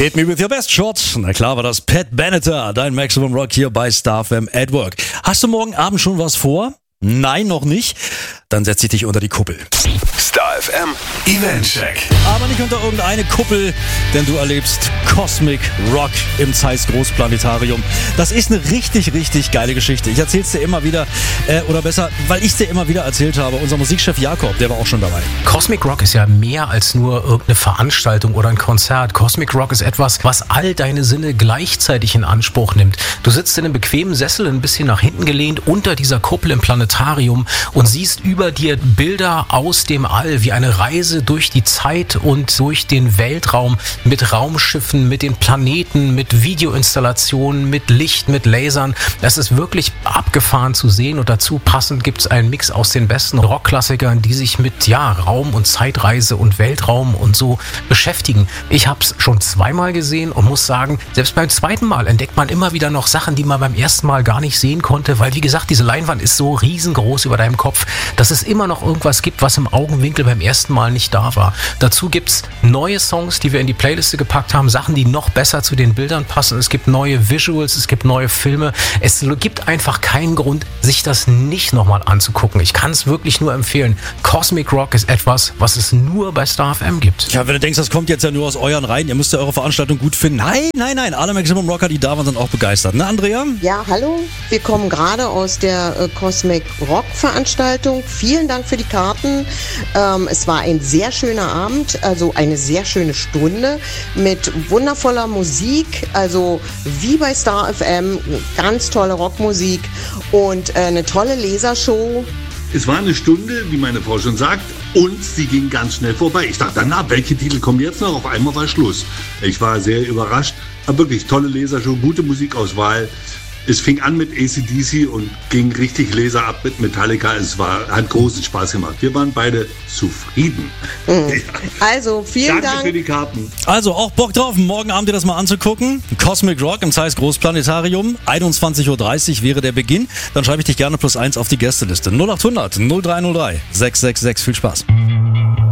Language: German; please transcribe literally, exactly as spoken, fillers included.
Hit me with your best shot. Na klar war das Pat Benatar, dein Maximum Rock hier bei Star F M at Work. Hast du morgen Abend schon was vor? Nein, noch nicht? Dann setz ich dich unter die Kuppel. Star F M Eventcheck. Aber nicht unter irgendeine Kuppel, denn du erlebst Cosmic Rock im Zeiss Großplanetarium. Das ist eine richtig, richtig geile Geschichte. Ich erzähl's dir immer wieder, äh, oder besser, weil ich's dir immer wieder erzählt habe. Unser Musikchef Jakob, der war auch schon dabei. Cosmic Rock ist ja mehr als nur irgendeine Veranstaltung oder ein Konzert. Cosmic Rock ist etwas, was all deine Sinne gleichzeitig in Anspruch nimmt. Du sitzt in einem bequemen Sessel, ein bisschen nach hinten gelehnt, unter dieser Kuppel im Planetarium und siehst über dir Bilder aus dem All, wie eine Reise durch die Zeit und durch den Weltraum mit Raumschiffen, mit den Planeten, mit Videoinstallationen, mit Licht, mit Lasern. Das ist wirklich abgefahren zu sehen und dazu passend gibt es einen Mix aus den besten Rockklassikern, die sich mit ja, Raum- und Zeitreise und Weltraum und so beschäftigen. Ich habe es schon zweimal gesehen und muss sagen, selbst beim zweiten Mal entdeckt man immer wieder noch Sachen, die man beim ersten Mal gar nicht sehen konnte, weil wie gesagt, diese Leinwand ist so riesengroß über deinem Kopf, dass es immer noch irgendwas gibt, was im Augenwinkel beim ersten Mal nicht da war. Dazu gibt's neue Songs, die wir in die Playliste gepackt haben, Sachen, die noch besser zu den Bildern passen. Es gibt neue Visuals, es gibt neue Filme. Es gibt einfach keinen Grund, sich das nicht nochmal anzugucken. Ich kann es wirklich nur empfehlen. Cosmic Rock ist etwas, was es nur bei Star F M gibt. Ja, wenn du denkst, das kommt jetzt ja nur aus euren Reihen, ihr müsst ja eure Veranstaltung gut finden. Nein, nein, nein, alle Maximum Rocker, die da waren, sind auch begeistert. Ne, Andrea? Ja, hallo. Wir kommen gerade aus der äh, Cosmic Rock Veranstaltung. Vielen Dank für die Karten. Ähm, es war ein sehr schöner Abend, also eine sehr schöne Stunde mit wundervoller Musik, also wie bei Star F M, ganz tolle Rockmusik und äh, eine tolle Lasershow. Es war eine Stunde, wie meine Frau schon sagt, und sie ging ganz schnell vorbei. Ich dachte, na, welche Titel kommen jetzt noch? Auf einmal war Schluss. Ich war sehr überrascht, aber wirklich tolle Lasershow, gute Musikauswahl. Es fing an mit A C D C und ging richtig Laser ab mit Metallica. Es war, hat großen Spaß gemacht. Wir waren beide zufrieden. Mhm. Ja. Also, vielen Danke Dank. für die Karten. Also, auch Bock drauf, morgen Abend dir das mal anzugucken. Cosmic Rock im Zeiss Großplanetarium. einundzwanzig Uhr dreißig wäre der Beginn. Dann schreibe ich dich gerne plus eins auf die Gästeliste. null acht hundert null drei null drei sechs sechs sechs. Viel Spaß.